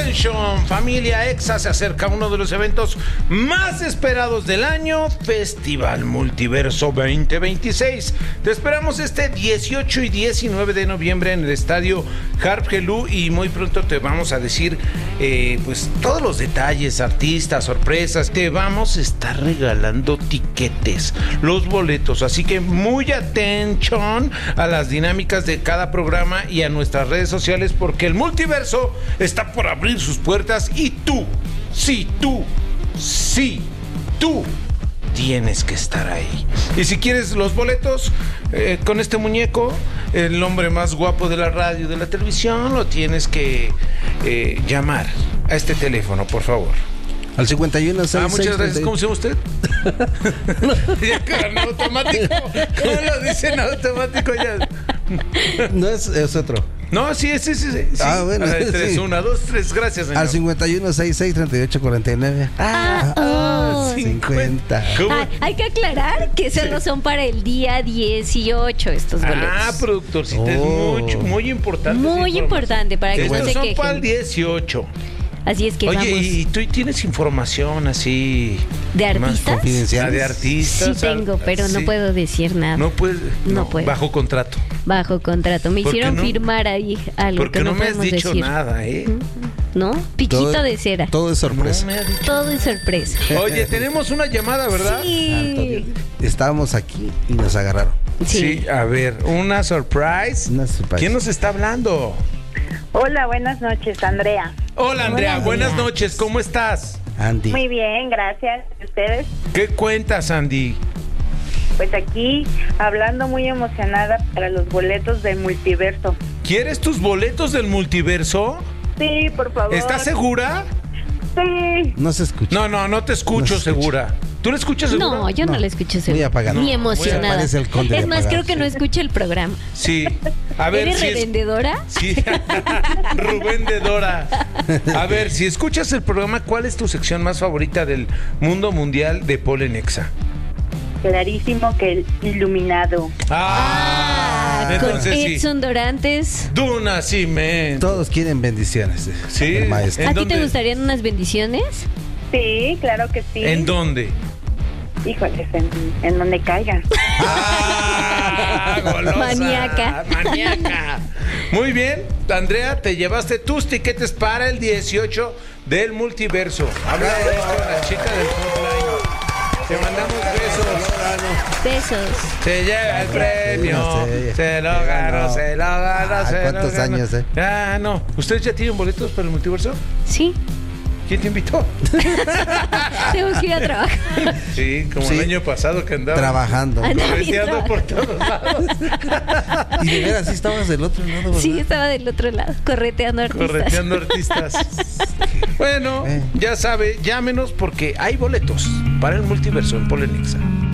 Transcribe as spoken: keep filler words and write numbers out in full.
Atención, familia Exa, se acerca uno de los eventos más esperados del año, Festival Multiverso veinte veintiséis. Te esperamos este dieciocho y diecinueve de noviembre en el estadio Harp Helú y muy pronto te vamos a decir eh, pues todos los detalles, artistas, sorpresas. Te vamos a estar regalando tiquetes, los boletos, así que muy atención a las dinámicas de cada programa y a nuestras redes sociales porque el multiverso está por abrir sus puertas y tú, sí, tú, sí, tú tienes que estar ahí. Y si quieres los boletos eh, con este muñeco, el hombre más guapo de la radio, de la televisión, lo tienes que eh, llamar a este teléfono, por favor. Al cincuenta y uno seis. Ah, muchas gracias. ¿Cómo se llama usted? Ya, en automático. ¿Cómo lo dicen en automático ya? No es, es otro. No, sí, sí, sí, sí. Ah, bueno. Ver, tres, sí. una, dos, tres, gracias, señor. Al cincuenta y uno sesenta y seis, treinta y ocho cuarenta y nueve. Ah, oh. cincuenta. Ah, hay que aclarar que solo Sí. son para el día dieciocho estos boletos. Ah, productorcita, Oh. es muy, muy importante. Muy importante para que Estos no se son para el quejen. dieciocho. Así es que Oye, vamos. ¿y tú tienes información así? ¿De más artistas? confidencial? De artistas. Sí tengo, pero no Sí. puedo decir nada. No puedes. No No, puedo. Bajo contrato. Bajo contrato. Me ¿Por qué hicieron no? firmar ahí algo Porque que no, no, me has podemos dicho decir. nada, ¿eh? ¿No? Piquito Todo- de cera. Todo, Todo es sorpresa. No me has dicho. es sorpresa. Oye, tenemos una llamada, ¿verdad? Santo Sí. Dios. Estábamos aquí y nos agarraron. Sí. a ver, una surprise. Una surprise. ¿Quién nos está hablando? Hola, buenas noches, Andrea. Hola, Andrea. Hola, Buenas Andrea. noches. ¿Cómo estás? Andy. Muy bien, gracias. ¿Y ustedes? ¿Qué cuentas, Andy? Pues aquí hablando muy emocionada para los boletos del multiverso. ¿Quieres tus boletos del multiverso? Sí, por favor. ¿Estás segura? Sí. No se escucha. No, no, no te escucho No se escucha. segura. ¿Tú le escuchas segura? No, yo no, No, la escucho muy seguro. apagado. Ni No, emocionada. parece el conde de Es más, apagado, creo que no sí. escucha el programa. Sí. A ver ¿Eres si es- revendedora? Sí. Rubén de Dora. A ver, si escuchas el programa, ¿cuál es tu sección más favorita del mundo mundial de Polen Exa? Clarísimo que el iluminado. Ah, Ah, con entonces sí. Edson Dorantes. Duna Cimento. Todos quieren bendiciones. eh, Sí. El maestro. ¿En ¿A ti dónde? te gustarían unas bendiciones? Sí, claro que sí. ¿En dónde? Híjoles, en, en donde caigan. ¡Ah! Golosa. Maníaca. Maníaca. Muy bien, Andrea, te llevaste tus tiquetes para el dieciocho del multiverso. Habla de esto a la chica del frontline. Te mandamos besos. Besos. Se lleva el premio. Sí, Se lo se ganó, ganó. se lo ganó, Ah, se lo ¿cuántos ganó. años, eh? Ah, no. ¿Ustedes ya tienen boletos para el multiverso? Sí, ¿Quién te invitó? tengo que ir a trabajar. Sí, como Sí. el año pasado que andaba Trabajando. Anda. correteando por todos lados. Y de veras, sí estabas del otro lado, ¿verdad? Sí, estaba del otro lado, correteando artistas. Correteando artistas. Bueno, Eh. ya sabe, llámenos porque hay boletos para el multiverso en Polen Exa.